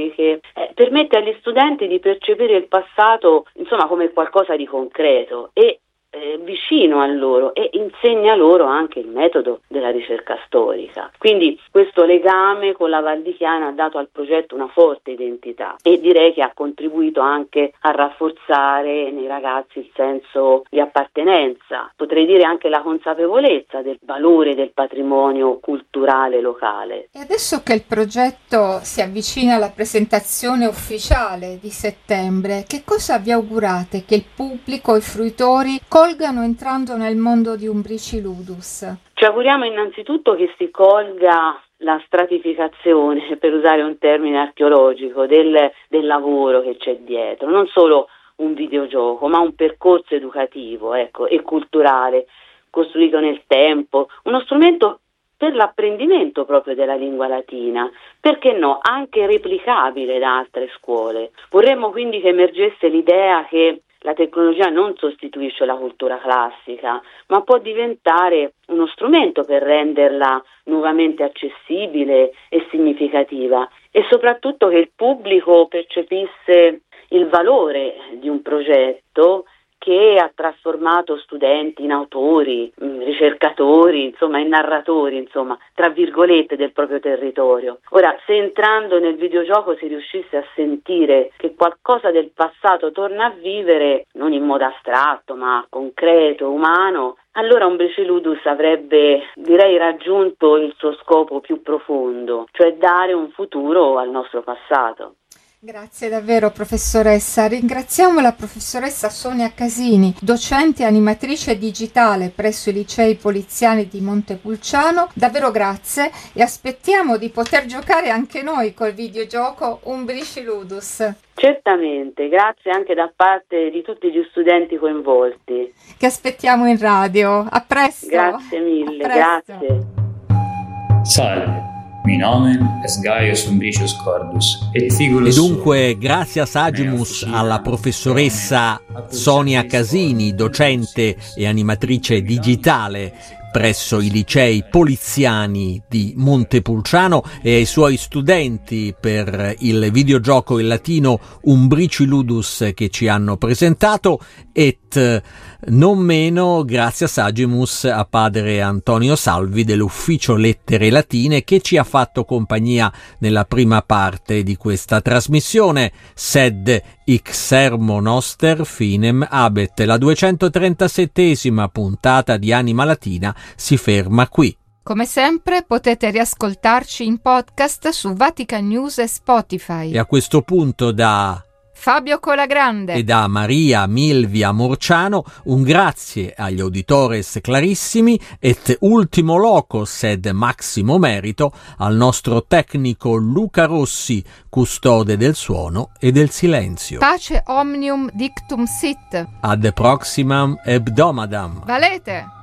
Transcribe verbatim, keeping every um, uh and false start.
storiche, eh, permette agli studenti di percepire il passato, insomma, come qualcosa di concreto e eh, vicino a loro, e insegna loro anche il metodo della ricerca storica. Quindi questo legame con la Val di Chiana ha dato al progetto una forte identità e direi che ha contribuito anche a rafforzare nei ragazzi il senso di appartenenza, potrei dire anche la consapevolezza del valore del patrimonio culturale locale. E adesso che il progetto si avvicina alla presentazione ufficiale di settembre, che cosa vi augurate che il pubblico, i fruitori colgano entrando nel mondo di Umbrici Ludus? Ci auguriamo innanzitutto che si colga la stratificazione, per usare un termine archeologico, del, del lavoro che c'è dietro, non solo un videogioco, ma un percorso educativo, ecco, e culturale, costruito nel tempo, uno strumento per l'apprendimento proprio della lingua latina, perché no, anche replicabile da altre scuole. Vorremmo quindi che emergesse l'idea che la tecnologia non sostituisce la cultura classica, ma può diventare uno strumento per renderla nuovamente accessibile e significativa, e soprattutto che il pubblico percepisse il valore di un progetto che ha trasformato studenti in autori, ricercatori, insomma in narratori, insomma, tra virgolette, del proprio territorio. Ora, se entrando nel videogioco si riuscisse a sentire che qualcosa del passato torna a vivere, non in modo astratto, ma concreto, umano, allora Umbrici Ludus avrebbe, direi, raggiunto il suo scopo più profondo, cioè dare un futuro al nostro passato. Grazie davvero professoressa. Ringraziamo la professoressa Sonia Casini, docente e animatrice digitale presso i licei poliziani di Montepulciano. Davvero grazie e aspettiamo di poter giocare anche noi col videogioco Umbrici Ludus. Certamente, grazie anche da parte di tutti gli studenti coinvolti. Che aspettiamo in radio. A presto. Grazie mille, grazie. Salve. Mi nomen es Gaius Umbricius Cordus et figulus. E dunque, grazie a Sagimus, alla professoressa Sonia Casini, docente e animatrice digitale presso i licei poliziani di Montepulciano, e ai suoi studenti per il videogioco in latino Umbrici Ludus che ci hanno presentato, et non meno grazie a Sagimus a padre Antonio Salvi dell'ufficio Lettere Latine che ci ha fatto compagnia nella prima parte di questa trasmissione. Sed hic sermo noster finem habet. La duecentotrentaseiesima puntata di Anima Latina si ferma qui. Come sempre potete riascoltarci in podcast su Vatican News e Spotify. E a questo punto da Fabio Colagrande e da Maria Milvia Morciano un grazie agli auditores clarissimi et ultimo locos ed maximo merito al nostro tecnico Luca Rossi, custode del suono e del silenzio. Pace omnium dictum sit. Ad proximam hebdomadam. Valete!